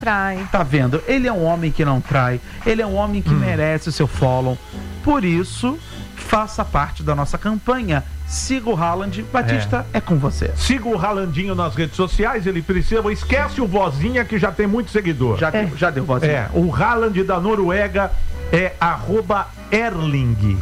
trai. Tá vendo? Ele é um homem que não trai. Ele é um homem que merece o seu follow. Por isso, faça parte da nossa campanha. Siga o Haaland. Batista, é com você. Siga o Haalandinho nas redes sociais. Ele precisa... Esquece o Vozinha, que já tem muito seguidor. Já deu Vozinha. É, o Haaland da Noruega é @Erling.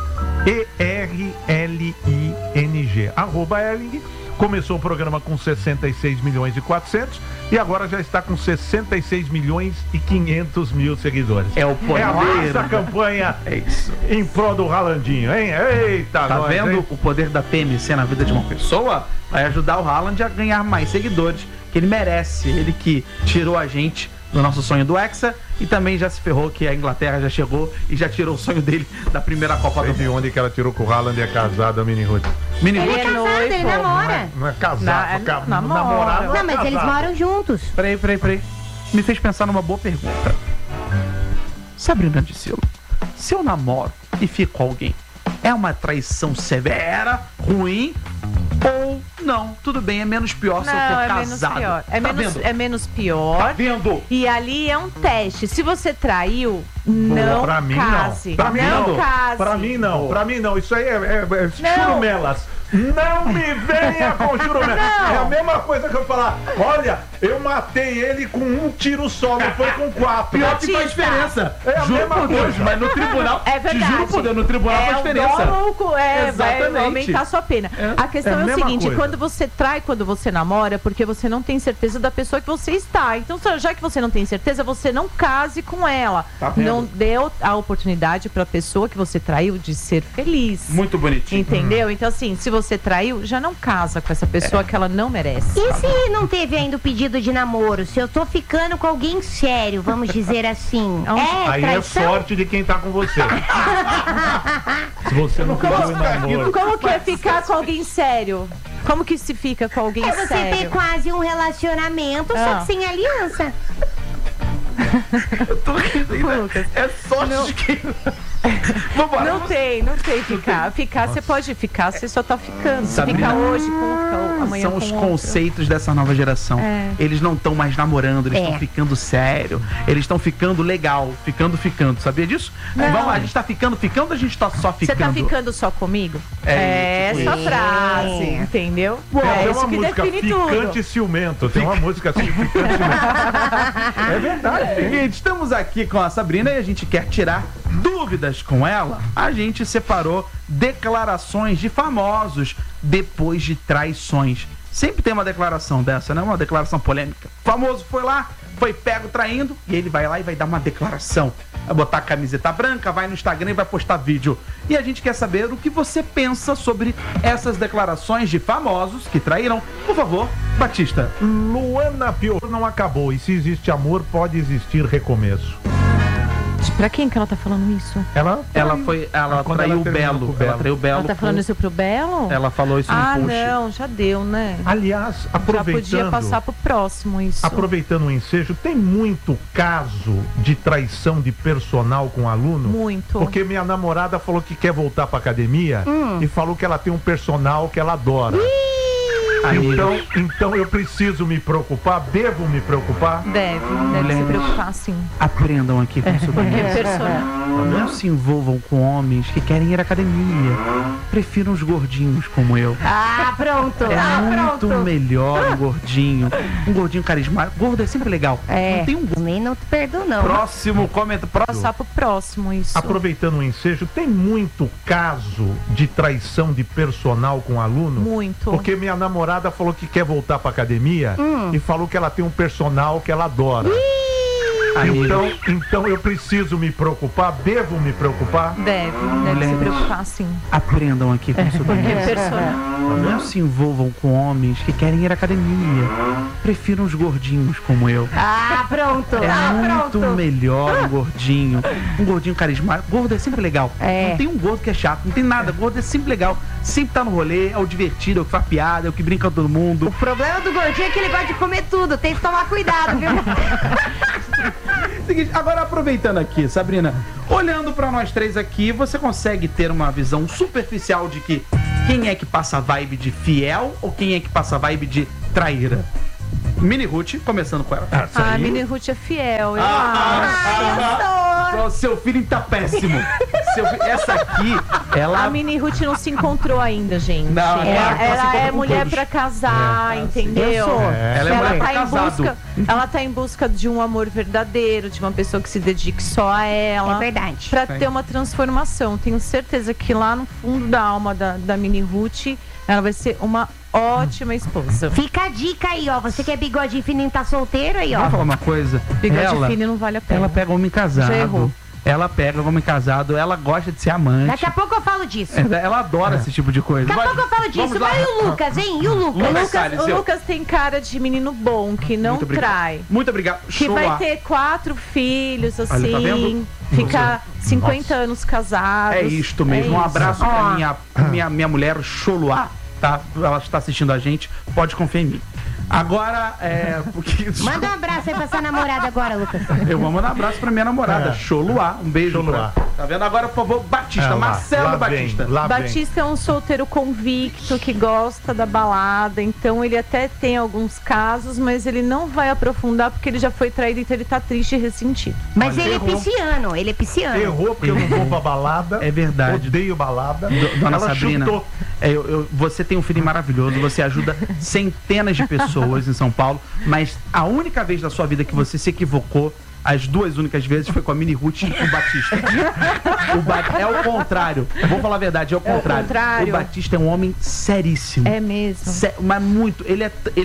ERLING. @Erling. Começou o programa com 66 milhões e 400 e agora já está com 66 milhões e 500 mil seguidores. É o poder. É a nossa campanha em prol do Haalandinho, hein? Eita, tá vendo? Hein? O poder da PMC na vida de uma pessoa vai ajudar o Haaland a ganhar mais seguidores, que ele merece. Ele que tirou a gente do nosso sonho do Hexa e também já se ferrou que a Inglaterra já chegou e já tirou o sonho dele da primeira Copa do Mundo. De onde que ela tirou que o Haaland é casado, a Mini Ruth? Ele é casado, ele namora. Não é casado, namorado. Não, mas eles moram juntos. Peraí. Me fez pensar numa boa pergunta. Sabrina Dicilo, se eu namoro e fico com alguém, é uma traição severa, ruim ou não? Tudo bem, é menos pior se eu for casado. Menos pior. É menos pior. Tá vendo? E ali é um teste. Se você traiu, não pra mim, case. Não. Pra mim não. Case. Pra mim não. Isso aí é churumelas. Não me venha com churumelas. É a mesma coisa que eu falar. Olha, eu matei ele com um tiro só, não foi com 4. Pior que faz diferença. É a mesma coisa. Mas no tribunal, é verdade. Te juro por Deus, no tribunal faz diferença. Vai aumentar a sua pena. A questão é o seguinte, quando você trai, quando você namora, porque você não tem certeza da pessoa que você está. Então, já que você não tem certeza, você não case com ela. Tá vendo? Não deu a oportunidade para a pessoa que você traiu de ser feliz. Muito bonitinho. Entendeu? Então, assim, se você traiu, já não casa com essa pessoa que ela não merece. E se não teve ainda o pedido de namoro? Se eu tô ficando com alguém sério, vamos dizer assim. Aí traição? é sorte de quem tá com você. Se você não pediu namoro. Como que é ficar com alguém sério? Como que se fica com alguém você sério? ter quase um relacionamento, só que sem aliança. Eu tô rindo ainda. Lucas, é sorte de quem... Vambora. Não tem ficar. Ficar, você pode ficar, você só tá ficando. Você fica hoje com amanhã São com os outro. conceitos dessa nova geração. Eles não estão mais namorando, eles estão ficando sério. Eles estão ficando legal, ficando. Sabia disso? Vamos, a gente tá ficando ou a gente tá só ficando? Você tá ficando só comigo? Tipo essa frase, entendeu? Tem isso uma que música define tudo. Ficante Ciumento. Tem uma música assim, Ficante Ciumento. É verdade. Seguinte, estamos aqui com a Sabrina e a gente quer tirar dúvidas com ela. A gente separou declarações de famosos depois de traições. Sempre tem uma declaração dessa, né? Uma declaração polêmica. O famoso foi lá, foi pego traindo e ele vai lá e vai dar uma declaração. Vai botar a camiseta branca, vai no Instagram e vai postar vídeo. E a gente quer saber o que você pensa sobre essas declarações de famosos que traíram. Por favor, Batista. Luana Pior não acabou. E se existe amor, pode existir recomeço. Pra quem que ela tá falando isso? Ela traiu o Belo. Ela traiu o Belo. Ela tá falando isso pro Belo? Ela falou isso no post. Não, já deu, né? Aliás, aproveitando... Já podia passar pro próximo isso. Aproveitando o ensejo, tem muito caso de traição de personal com aluno? Muito. Porque minha namorada falou que quer voltar pra academia e falou que ela tem um personal que ela adora. Então eu preciso me preocupar? Devo me preocupar? Deve se preocupar, sim. Aprendam aqui com isso. Não se envolvam com homens que querem ir à academia. Prefiram os gordinhos como eu. Pronto. Muito melhor um gordinho. Um gordinho carismático. Gordo é sempre legal. Não tem um gordo. Nem não te perdoo, não. Próximo comentário. Passar pro próximo isso. Aproveitando o ensejo, tem muito caso de traição de personal com aluno? Muito. Porque minha namorada falou que quer voltar pra academia e falou que ela tem um personal que ela adora. Então eu preciso me preocupar? Devo me preocupar? Deve se preocupar, sim. Aprendam aqui com isso. Não se envolvam com homens que querem ir à academia. Prefiram os gordinhos como eu. Pronto. Muito melhor um gordinho. Um gordinho carismático. Gordo é sempre legal. Não tem um gordo que é chato, não tem nada. Gordo é sempre legal. Sempre tá no rolê, é o divertido, é o que faz piada, é o que brinca com todo mundo. O problema do gordinho é que ele gosta de comer tudo. Tem que tomar cuidado, viu? Seguinte, agora aproveitando aqui, Sabrina, olhando pra nós três aqui, você consegue ter uma visão superficial de que quem é que passa a vibe de fiel ou quem é que passa a vibe de traíra? Mini Ruth, começando com ela. A Mini Ruth é fiel, eu Seu filho tá péssimo. Essa aqui, ela... A Mini Ruth não se encontrou ainda, gente. Não, ela é mulher pra casar, entendeu? Ela é mulher pra casado. Ela tá em busca de um amor verdadeiro, de uma pessoa que se dedique só a ela. É verdade. Pra ter uma transformação. Tenho certeza que lá no fundo da alma da Mini Ruth, ela vai ser uma ótima esposa. Fica a dica aí, ó. Você que é bigodinho fininho, tá solteiro aí, ó. Vou falar uma coisa. Bigode fino não vale a pena. Ela pega homem casado. Já errou. Ela pega homem casado, ela gosta de ser amante. Daqui a pouco eu falo disso. Ela adora esse tipo de coisa. Daqui a pouco eu falo disso. Mas e o Lucas, hein? E o Lucas? O Lucas tem cara de menino bom, que não trai. Muito obrigado. Que vai ter 4 filhos, assim. Olha, tá vendo? Ficar 50 anos casados. É isto mesmo. Um abraço pra minha mulher Choluá, tá? Ela está assistindo a gente. Pode confiar em mim. Agora, porque... Manda um abraço aí pra sua namorada agora, Lucas. Eu vou mandar um abraço pra minha namorada, Choluá. Um beijo. Choluá. Tá vendo? Agora, por favor, Batista, Marcelo Batista. Batista é um solteiro convicto que gosta da balada, então ele até tem alguns casos, mas ele não vai aprofundar porque ele já foi traído, então ele tá triste e ressentido. Mas ele é pisciano, Errou porque eu não vou pra balada. É verdade. Odeio balada. Dona Ela Sabrina, você tem um filho maravilhoso, você ajuda centenas de pessoas em São Paulo, mas a única vez da sua vida que você se equivocou, as 2 únicas vezes, foi com a Mini Ruth e com o Batista. É o contrário. Vou falar a verdade, é o contrário. O Batista é um homem seríssimo. É mesmo. Mas muito. Ele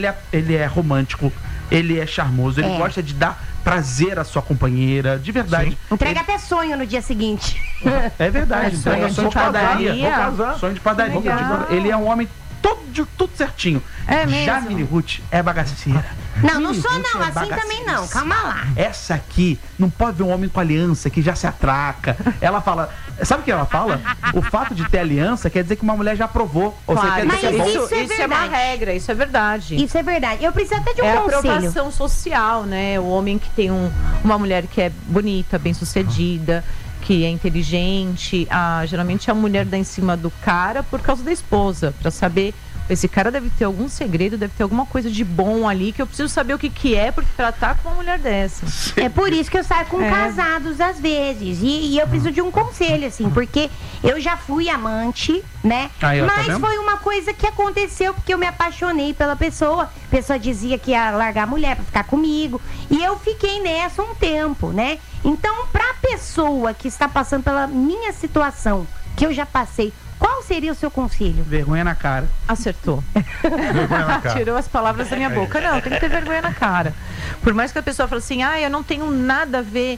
é romântico, ele é charmoso, ele gosta de dar prazer à sua companheira, de verdade. Sim. Entrega até sonho no dia seguinte. É verdade, entrega sonho de padaria. Vou casar. Sonho de padaria. Ele é um homem tudo certinho. É mesmo. Já a Mini Ruth é bagaceira. Não sou não, assim também não, calma lá. Essa aqui não pode ver um homem com aliança que já se atraca. Ela fala, sabe o que ela fala? O fato de ter aliança quer dizer que uma mulher já aprovou. Ou claro, quer dizer que é bom. Isso é uma regra, isso é verdade. Isso é verdade. Eu preciso até de um conselho. É a aprovação social, né? O homem que tem uma mulher que é bonita, bem-sucedida, que é inteligente, geralmente a mulher dá em cima do cara por causa da esposa, pra saber, esse cara deve ter algum segredo, deve ter alguma coisa de bom ali, que eu preciso saber o que é, porque tratar com uma mulher dessa. É por isso que eu saio com casados às vezes, e eu preciso de um conselho, assim, porque eu já fui amante, né? Mas foi uma coisa que aconteceu porque eu me apaixonei pela pessoa. A pessoa dizia que ia largar a mulher pra ficar comigo, e eu fiquei nessa um tempo, né? Então, pra pessoa que está passando pela minha situação, que eu já passei, qual seria o seu conselho? Vergonha na cara. Acertou. Vergonha na cara. Tirou as palavras da minha boca. Não, tem que ter vergonha na cara. Por mais que a pessoa fale assim, eu não tenho nada a ver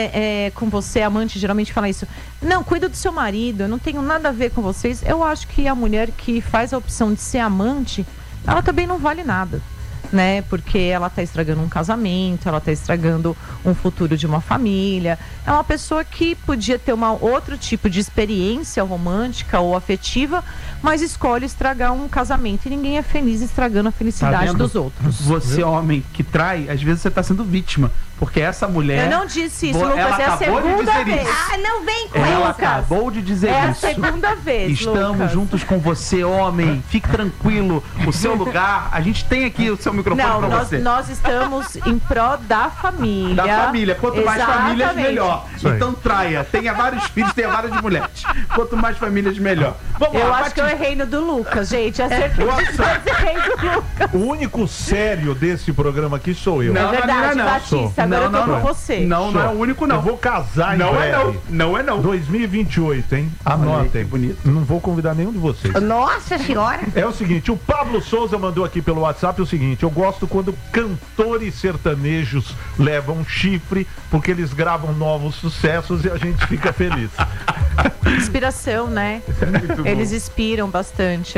com você, amante geralmente fala isso. Não, cuida do seu marido, eu não tenho nada a ver com vocês. Eu acho que a mulher que faz a opção de ser amante, ela também não vale nada. Né? Porque ela está estragando um casamento, ela está estragando um futuro de uma família. É uma pessoa que podia ter outro tipo de experiência romântica ou afetiva, mas escolhe estragar um casamento e ninguém é feliz estragando a felicidade dos outros. Você, homem que trai, às vezes você está sendo vítima. Porque essa mulher... Eu não disse isso, Lucas, é a segunda vez. Não vem com ela acabou de dizer isso. É a segunda vez, Estamos Lucas. juntos com você, homem. Fique tranquilo. O seu lugar, a gente tem aqui o seu microfone pra você. Nós estamos em pró da família. Da família. Quanto mais famílias, melhor. Então traia. Tenha vários filhos, tenha várias mulheres. Quanto mais famílias, melhor. Vamos lá, acho que eu errei no do Lucas, gente. Acertei do Lucas. O único sério desse programa aqui sou eu. Não, é verdade, Batista. Agora eu tô com você. Não é o único, não. Eu vou casar em breve. Não é não. 2028, hein? Anotem. Bonito. Não vou convidar nenhum de vocês. Nossa senhora. É o seguinte, o Pablo Souza mandou aqui pelo WhatsApp o seguinte: eu gosto quando cantores sertanejos levam chifre, porque eles gravam novos sucessos e a gente fica feliz. Inspiração, né? Eles inspiram bastante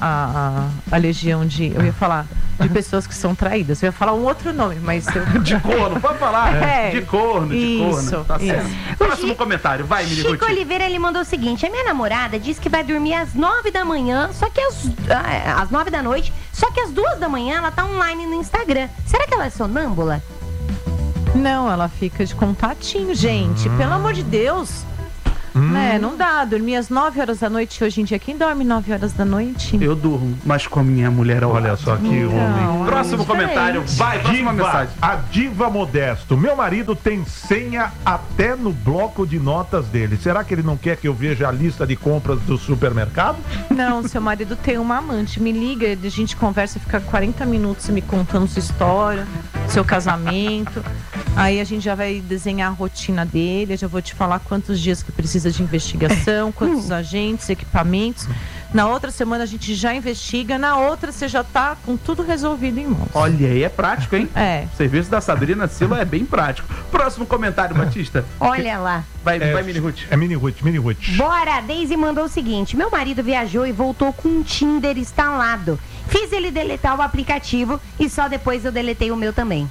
a legião de... Eu ia falar de pessoas que são traídas. Eu ia falar um outro nome, mas... De corno, pode falar? De corno, de corno. Tá certo. Próximo comentário, vai, Mini Ruth. Chico Oliveira, ele mandou o seguinte: a minha namorada disse que vai dormir às 9 da manhã, só que às 9 da noite, só que às 2 da manhã ela tá online no Instagram. Será que ela é sonâmbula? Não, ela fica de contatinho, gente. Pelo amor de Deus. Né? Não dá, dormir às 9 horas da noite hoje em dia. Quem dorme 9 horas da noite? Eu durmo, mas com a minha mulher ao Olha lado. só que homem. Próximo comentário, vai, próxima mensagem. A Diva Modesto. Meu marido tem senha até no bloco de notas dele. Será que ele não quer que eu veja a lista de compras do supermercado? Não, seu marido tem uma amante. Me liga, a gente conversa, fica 40 minutos me contando sua história, seu casamento. Aí a gente já vai desenhar a rotina dele, eu já vou te falar quantos dias que precisa de investigação, quantos agentes, equipamentos. Na outra semana a gente já investiga, na outra você já tá com tudo resolvido em mãos. Olha aí, é prático, hein? É. O serviço da Sabrina Silo é bem prático. Próximo comentário, Batista. Olha lá. Vai, Mini Ruth. É Mini Ruth. Bora, a Daisy mandou o seguinte: meu marido viajou e voltou com um Tinder instalado. Fiz ele deletar o aplicativo e só depois eu deletei o meu também.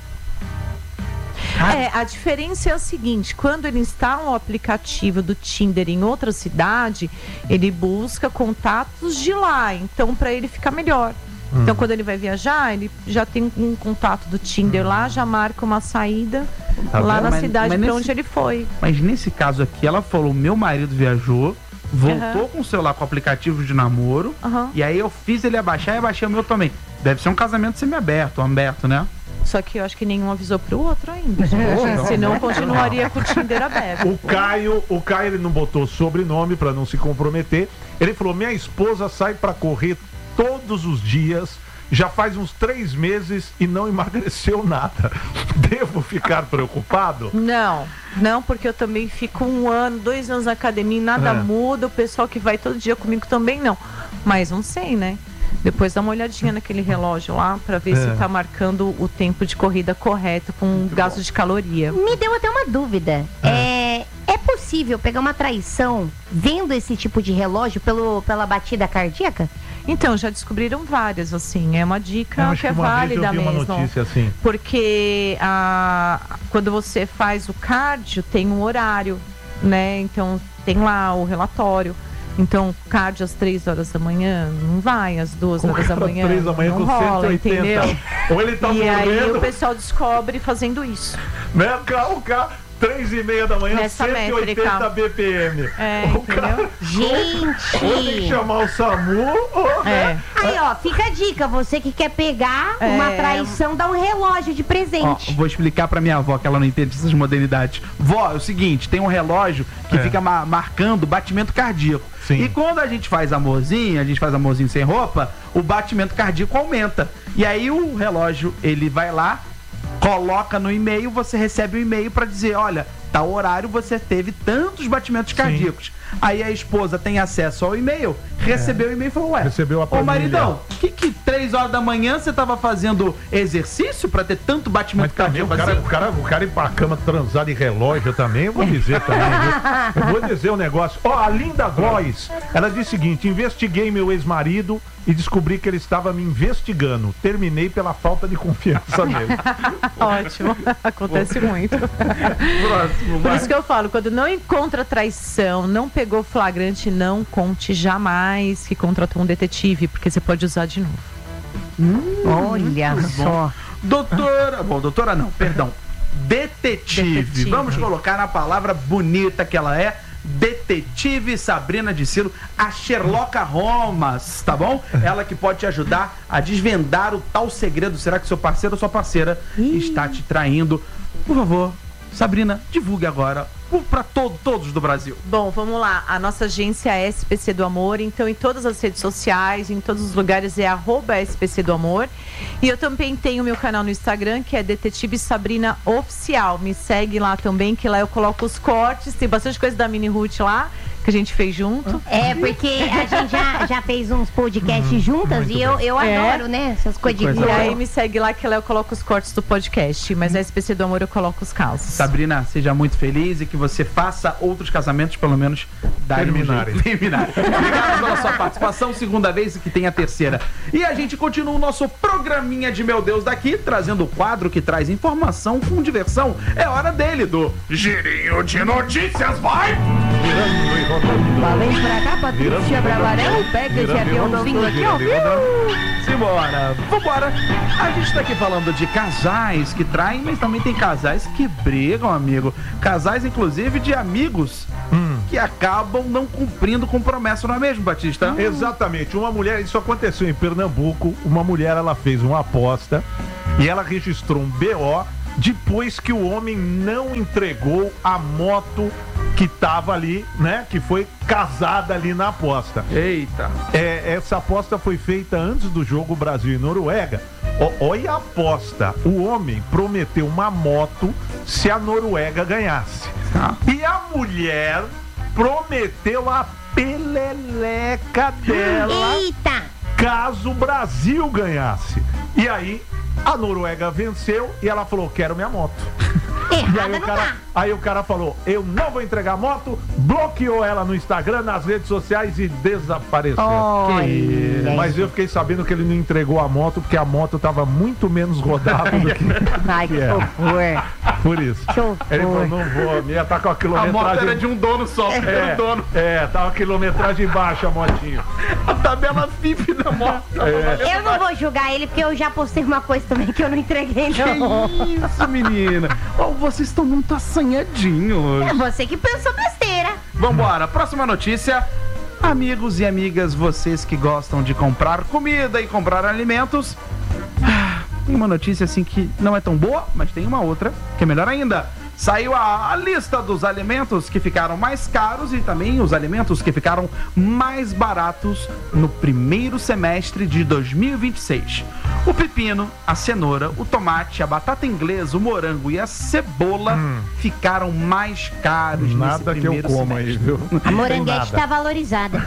A diferença é a seguinte: quando ele instala o aplicativo do Tinder em outra cidade, ele busca contatos de lá, então para ele ficar melhor. Então quando ele vai viajar, ele já tem um contato do Tinder lá, já marca uma saída lá na cidade para onde ele foi. Mas nesse caso aqui, ela falou, meu marido viajou, voltou com o celular com aplicativo de namoro, e aí eu fiz ele abaixar e abaixei o meu também. Deve ser um casamento semi-aberto, aberto, né? Só que eu acho que nenhum avisou pro outro ainda. Senão continuaria com o Tinder aberto. O Caio, ele não botou sobrenome pra não se comprometer. Ele falou, minha esposa sai pra correr todos os dias, já faz uns 3 meses e não emagreceu nada. Devo ficar preocupado? Não, porque eu também fico 1 ano, 2 anos na academia e nada muda. O pessoal que vai todo dia comigo também não. Mas não sei, né? Depois dá uma olhadinha naquele relógio lá pra ver se tá marcando o tempo de corrida correto com gasto de caloria. Me deu até uma dúvida. É possível pegar uma traição vendo esse tipo de relógio pela batida cardíaca? Então, já descobriram várias, assim. É uma dica que é válida mesmo. Uma notícia assim. Porque quando você faz o cardio, tem um horário, né? Então, tem lá o relatório. Então, cardio às 3 horas da manhã, não vai, às 2 horas da manhã. 3 da manhã não com rola, 180. entendeu? Ou ele tá morrendo. Aí o pessoal descobre fazendo isso. Né? O carro 3h30 da manhã, nessa 180 métrica. BPM. Entendeu? Gente! Ou tem que chamar o SAMU, ou... Aí, ó, fica a dica. Você que quer pegar uma traição, dá um relógio de presente. Vou explicar pra minha avó, que ela não entende essas modalidades. Vó, é o seguinte, tem um relógio que fica marcando o batimento cardíaco. Sim. E quando a gente faz amorzinho sem roupa, o batimento cardíaco aumenta. E aí o relógio, ele vai lá, coloca no e-mail, você recebe o e-mail pra dizer, olha, tal horário você teve tantos batimentos cardíacos. Aí a esposa tem acesso ao e-mail, recebeu o e-mail e falou, recebeu a planilha. Ô maridão, que 3 horas da manhã você tava fazendo exercício pra ter tanto batimento cardíaco assim? O cara ir pra cama transar de relógio também, eu vou dizer também, viu? Eu vou dizer um negócio. A Linda Góes, ela disse o seguinte, investiguei meu ex-marido e descobri que ele estava me investigando. Terminei pela falta de confiança nele. Ótimo, acontece muito. Próximo, Por isso que eu falo, quando não encontra traição, não pegou flagrante, não conte jamais que contratou um detetive, porque você pode usar de novo. Olha só. Doutora não, perdão. Detetive. Vamos colocar na palavra bonita que ela é. Detetive Sabrina de Silo, a Sherlock Holmes, tá bom? Ela que pode te ajudar a desvendar o tal segredo. Será que seu parceiro ou sua parceira está te traindo? Por favor, Sabrina, divulgue agora para todos do Brasil. Bom, vamos lá. A nossa agência é SPC do Amor, então em todas as redes sociais, em todos os lugares é @SPC do Amor. E eu também tenho o meu canal no Instagram, que é Detetive Sabrina Oficial. Me segue lá também, que lá eu coloco os cortes, tem bastante coisa da Mini Ruth lá, que a gente fez junto. Porque a gente já fez uns podcasts juntas e eu adoro, né? Essas coisas de E aí me segue lá, que lá eu coloco os cortes do podcast, mas na SPC do Amor eu coloco os casos. Sabrina, seja muito feliz e que você faça outros casamentos, pelo menos terminarem. Obrigado pela sua participação, segunda vez e que tem a terceira. E a gente continua o nosso programinha de Meu Deus daqui, trazendo o quadro que traz informação com diversão. É hora dele, do Girinho de Notícias, vai! Valente pra cá, Patrícia Bravarão, pega esse avião novinho aqui, ó. Simbora, vambora. A gente tá aqui falando de casais que traem, mas também tem casais que brigam, amigo. Casais, inclusive, de amigos que acabam não cumprindo com promessa, não é mesmo, Batista? Exatamente. Uma mulher, isso aconteceu em Pernambuco, uma mulher, ela fez uma aposta e ela registrou um BO depois que o homem não entregou a moto que tava ali, né? Que foi casada ali na aposta. Eita. Essa aposta foi feita antes do jogo Brasil e Noruega. Olha a aposta. O homem prometeu uma moto se a Noruega ganhasse. E a mulher prometeu a peleleca dela. Eita! Caso o Brasil ganhasse. E aí, a Noruega venceu e ela falou, quero minha moto. E aí o cara falou, eu não vou entregar a moto, bloqueou ela no Instagram, nas redes sociais e desapareceu. Mas eu fiquei sabendo que ele não entregou a moto porque a moto tava muito menos rodada do que Ai, que horror. Por isso. Ele falou, não vou, minha tá com a quilometragem... A moto era de um dono só, era um dono. Tava a quilometragem baixa a motinha. A tabela FIP da moto. Eu não vou julgar ele porque eu já postei uma coisa também que eu não entreguei, não. Que isso, menina? Vocês estão muito assanhadinhos. É você que pensou besteira. Vambora, próxima notícia. Amigos e amigas, vocês que gostam de comprar comida e comprar alimentos, tem uma notícia assim que não é tão boa, mas tem uma outra que é melhor ainda. Saiu a lista dos alimentos que ficaram mais caros e também os alimentos que ficaram mais baratos no primeiro semestre de 2026. O pepino, a cenoura, o tomate, a batata inglesa, o morango e a cebola ficaram mais caros nesse primeiro semestre. Nada que eu como aí, viu? A moranguete está valorizada.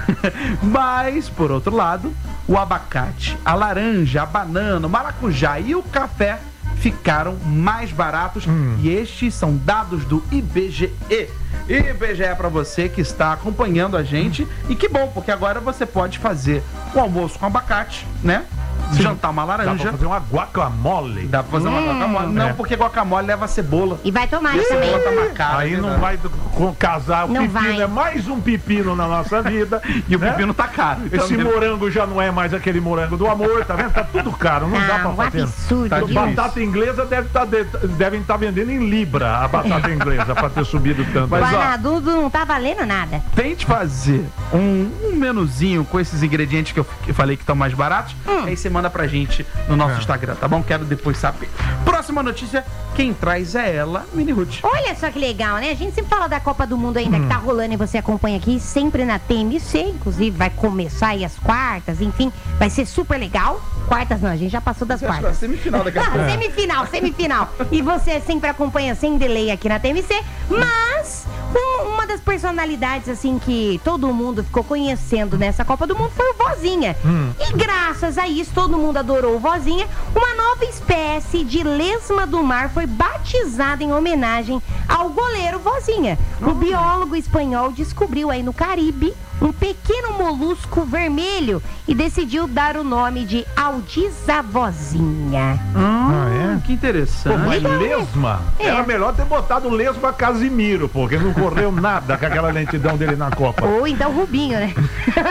Mas, por outro lado, o abacate, a laranja, a banana, o maracujá e o café ficaram mais baratos e estes são dados do IBGE. IBGE é para você que está acompanhando a gente e que bom, porque agora você pode fazer o almoço com abacate, né? Sim. Jantar uma laranja. Dá pra fazer uma guacamole. Dá pra fazer uma guacamole. Não, porque guacamole leva cebola. E vai tomar também. Tá marcada, aí não vai casar. O não pepino vai. É mais um pepino na nossa vida. E o pepino tá caro. Então esse morango já não é mais aquele morango do amor, tá vendo? Tá tudo caro, não dá pra fazer. Absurdo. Tá batata inglesa devem estar vendendo em libra a batata inglesa pra ter subido tanto. Mas, Guanadudo não tá valendo nada. Tente fazer um menuzinho com esses ingredientes que eu falei que estão mais baratos. Aí você manda pra gente no nosso Instagram, tá bom? Quero depois saber. Próxima notícia, quem traz é ela, Mini Ruth. Olha só que legal, né? A gente sempre fala da Copa do Mundo ainda que tá rolando e você acompanha aqui sempre na TMC, inclusive vai começar aí as quartas, enfim, vai ser super legal. Quartas não, a gente já passou das quartas. Semifinal daqui a pouco. Semifinal. E você sempre acompanha sem delay aqui na TMC, mas uma das personalidades assim que todo mundo ficou conhecendo nessa Copa do Mundo foi o Vozinha. E graças a isso, todo mundo adorou o Vozinha. Uma nova espécie de lesma do mar foi batizada em homenagem ao goleiro Vozinha. O biólogo espanhol descobriu aí no Caribe um pequeno molusco vermelho e decidiu dar o nome de Aldiza Vozinha. Que interessante. Pô, mas lesma? Era melhor ter botado lesma Casimiro, porque não correu nada com aquela lentidão dele na Copa. Ou então Rubinho, né?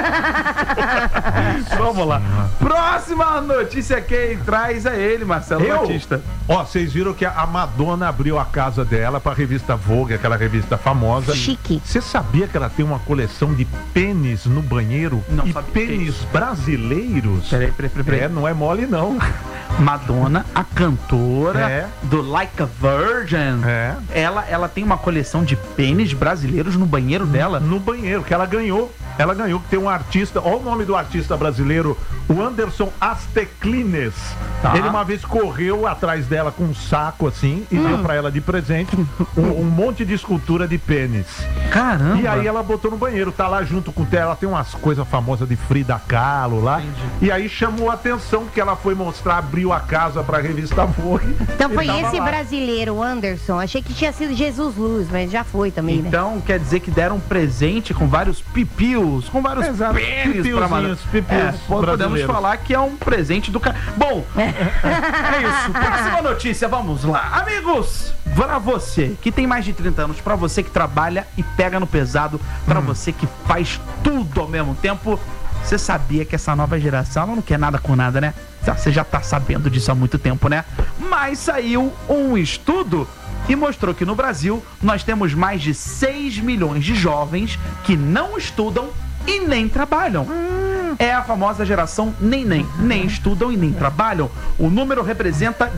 Vamos lá. Próxima notícia, quem traz é ele, Marcelo Batista. Ó, vocês viram que a Madonna abriu a casa dela pra revista Vogue, aquela revista famosa. Chique. Você sabia que ela tem uma coleção de pênis no banheiro? Não e sabia. pênis brasileiros? Peraí. Não é mole não. Madonna, a cantora do Like a Virgin. Ela tem uma coleção de pênis brasileiros no banheiro dela. No banheiro, que ela ganhou. Ela ganhou, que tem um artista, olha o nome do artista brasileiro, o Anderson Asteclines. Ele uma vez correu atrás dela com um saco assim e deu pra ela de presente um monte de escultura de pênis. Caramba! E aí ela botou no banheiro, tá lá junto com ela, tem umas coisas famosas de Frida Kahlo lá. Entendi. E aí chamou a atenção que ela foi mostrar, abriu a casa pra revista Vogue. Então foi esse brasileiro, o Anderson. Achei que tinha sido Jesus Luz, mas já foi também, né? Então quer dizer que deram um presente com vários pipios, com vários pênis pra Madonna. Podemos falar que é um presente do cara. Bom, é isso. Próxima notícia, vamos lá. Amigos, pra você que tem mais de 30 anos, pra você que trabalha e pega no pesado, pra você que faz tudo ao mesmo tempo, você sabia que essa nova geração ela não quer nada com nada, né? Você já tá sabendo disso há muito tempo, né? Mas saiu um estudo e mostrou que no Brasil nós temos mais de 6 milhões de jovens que não estudam e nem trabalham. É a famosa geração nem estudam e nem trabalham. O número representa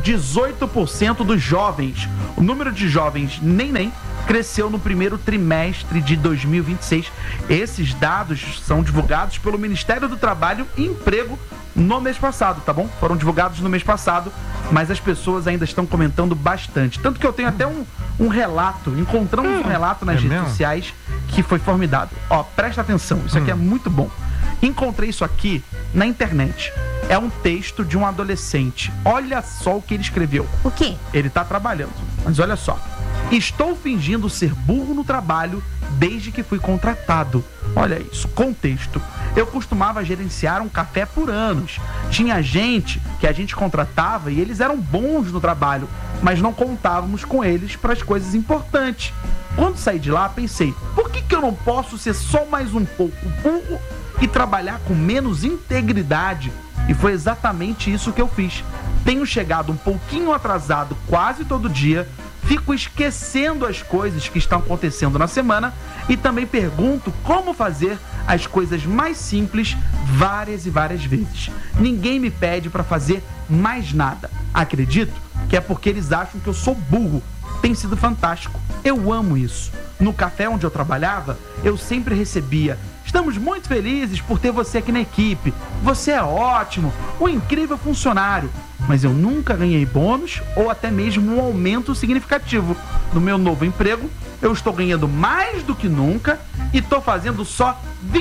18% dos jovens. O número de jovens nem cresceu no primeiro trimestre de 2026. Esses dados são divulgados pelo Ministério do Trabalho e Emprego no mês passado, tá bom? Foram divulgados no mês passado, mas as pessoas ainda estão comentando bastante. Tanto que eu tenho até um relato, encontramos um relato nas redes sociais que foi formidável. Ó, presta atenção, isso aqui é muito bom. Encontrei isso aqui na internet. É um texto de um adolescente. Olha só o que ele escreveu. O quê? Ele tá trabalhando, mas olha só. Estou fingindo ser burro no trabalho desde que fui contratado. Olha isso, contexto. Eu costumava gerenciar um café por anos. Tinha gente que a gente contratava e eles eram bons no trabalho, mas não contávamos com eles para as coisas importantes. Quando saí de lá, pensei, por que eu não posso ser só mais um pouco burro e trabalhar com menos integridade? E foi exatamente isso que eu fiz. Tenho chegado um pouquinho atrasado quase todo dia, fico esquecendo as coisas que estão acontecendo na semana e também pergunto como fazer as coisas mais simples várias e várias vezes. Ninguém me pede para fazer mais nada. Acredito que é porque eles acham que eu sou burro. Tem sido fantástico. Eu amo isso. No café onde eu trabalhava, eu sempre recebia: estamos muito felizes por ter você aqui na equipe. Você é ótimo, um incrível funcionário. Mas eu nunca ganhei bônus ou até mesmo um aumento significativo. No meu novo emprego, eu estou ganhando mais do que nunca e estou fazendo só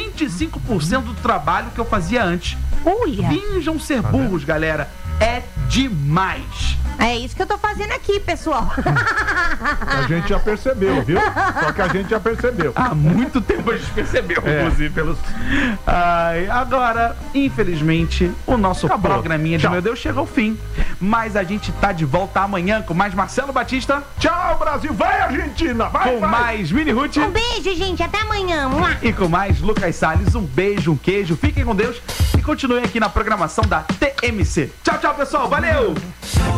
25% do trabalho que eu fazia antes. Finjam ser burros, galera. É demais. É isso que eu tô fazendo aqui, pessoal. A gente já percebeu, viu? Só que a gente já percebeu. Há muito tempo a gente percebeu, inclusive, pelos... agora, infelizmente, o nosso programinha de Meu Deus chega ao fim. Mas a gente tá de volta amanhã com mais Marcelo Batista. Tchau, Brasil! Vai, Argentina! Vai, com mais Mini Ruth. Um beijo, gente. Até amanhã. E com mais Lucas Salles. Um beijo, um queijo. Fiquem com Deus e continuem aqui na programação da TMC. Tchau, tchau, pessoal. Valeu!